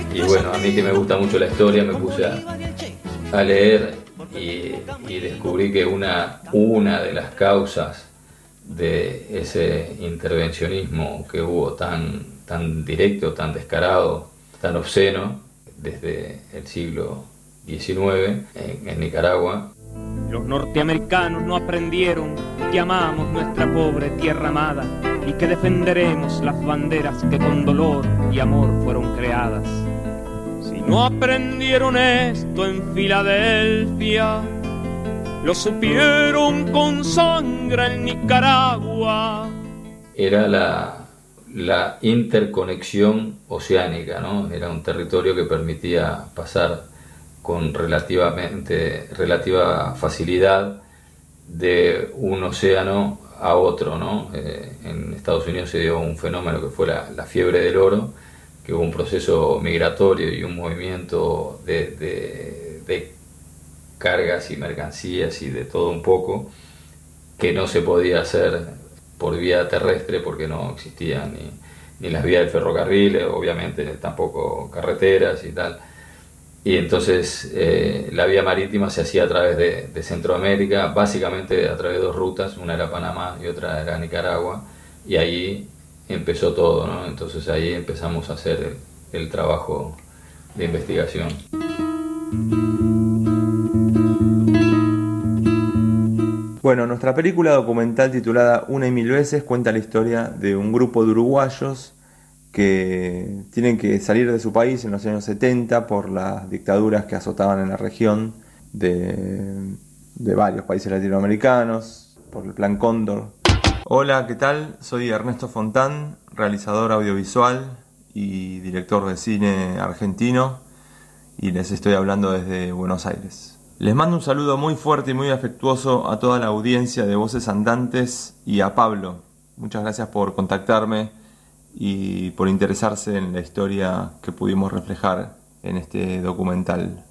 Y bueno, a mí que me gusta mucho la historia, me puse a leer y descubrí que una de las causas de ese intervencionismo que hubo tan directo, tan descarado, tan obsceno, desde el siglo XIX en Nicaragua. Los norteamericanos no aprendieron que amamos nuestra pobre tierra amada y que defenderemos las banderas que con dolor y amor fueron creadas. Si no aprendieron esto en Filadelfia, lo supieron con sangre en Nicaragua. Era la interconexión oceánica, ¿no? Era un territorio que permitía pasar con relativa facilidad de un océano a otro, ¿no? En Estados Unidos se dio un fenómeno que fue la fiebre del oro, que hubo un proceso migratorio y un movimiento de cargas y mercancías y de todo un poco, que no se podía hacer por vía terrestre porque no existían ni las vías del ferrocarril, obviamente tampoco carreteras y tal. Y entonces la vía marítima se hacía a través de Centroamérica, básicamente a través de dos rutas, una era Panamá y otra era Nicaragua, y ahí empezó todo, ¿no? Entonces ahí empezamos a hacer el trabajo de investigación. Bueno, nuestra película documental titulada Una y mil veces cuenta la historia de un grupo de uruguayos que tienen que salir de su país en los años 70 por las dictaduras que azotaban en la región de varios países latinoamericanos, por el Plan Cóndor. Hola, ¿qué tal? Soy Ernesto Fontán, realizador audiovisual y director de cine argentino, y les estoy hablando desde Buenos Aires. Les mando un saludo muy fuerte y muy afectuoso a toda la audiencia de Voces Andantes y a Pablo. Muchas gracias por contactarme y por interesarse en la historia que pudimos reflejar en este documental.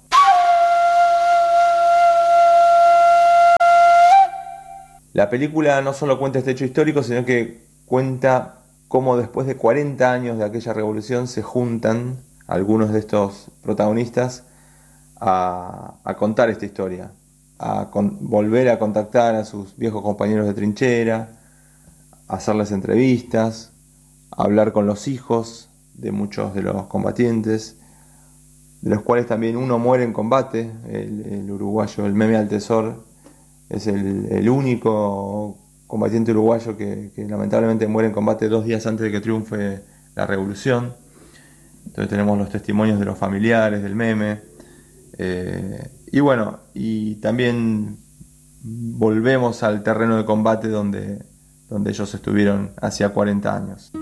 La película no solo cuenta este hecho histórico, sino que cuenta cómo después de 40 años de aquella revolución se juntan algunos de estos protagonistas a contar esta historia, volver a contactar a sus viejos compañeros de trinchera, a hacerles entrevistas, a hablar con los hijos de muchos de los combatientes, de los cuales también uno muere en combate, el uruguayo, el Meme Altezor, es el único combatiente uruguayo que lamentablemente muere en combate 2 días antes de que triunfe la revolución. Entonces tenemos los testimonios de los familiares del Meme, y bueno, y también volvemos al terreno de combate donde ellos estuvieron hacía 40 años.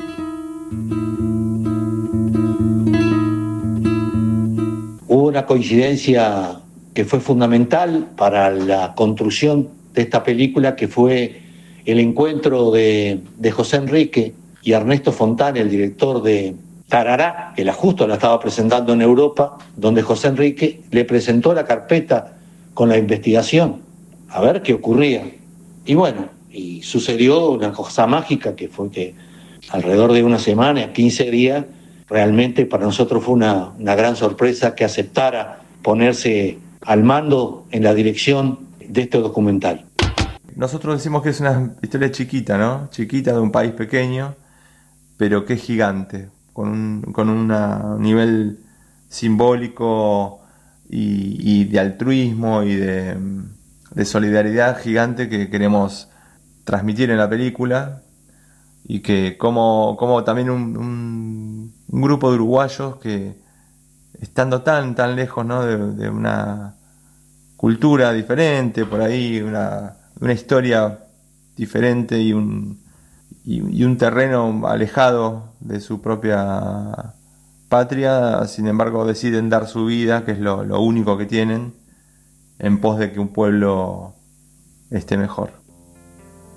Hubo una coincidencia que fue fundamental para la construcción de esta película, que fue el encuentro de José Enrique y Ernesto Fontán, el director de Tarará, que justo la estaba presentando en Europa, donde José Enrique le presentó la carpeta con la investigación, a ver qué ocurría. Y bueno, y sucedió una cosa mágica, que fue que alrededor de una semana, 15 días, realmente para nosotros fue una gran sorpresa que aceptara ponerse al mando en la dirección de este documental. Nosotros decimos que es una historia chiquita, ¿no? Chiquita, de un país pequeño, pero que es gigante, con un nivel simbólico y de altruismo y de solidaridad gigante que queremos transmitir en la película, y que como también un grupo de uruguayos que, estando tan lejos, ¿no?, de una cultura diferente, por ahí una historia diferente y un terreno alejado de su propia patria, sin embargo deciden dar su vida, que es lo único que tienen, en pos de que un pueblo esté mejor.